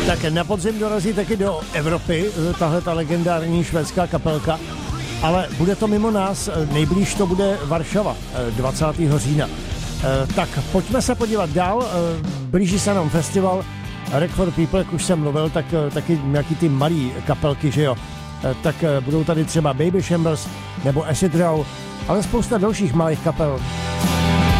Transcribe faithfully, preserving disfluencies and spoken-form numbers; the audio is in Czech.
Tak na podzim dorazí taky do Evropy tahle ta legendární švédská kapelka, ale bude to mimo nás, nejblíž to bude Varšava dvacátého října. Tak pojďme se podívat dál, blíží se nám festival Rock for People, jak už jsem mluvil, tak taky nějaký ty malý kapelky, že jo, tak budou tady třeba Baby Shambles nebo Acid Row, ale spousta dalších malých kapel.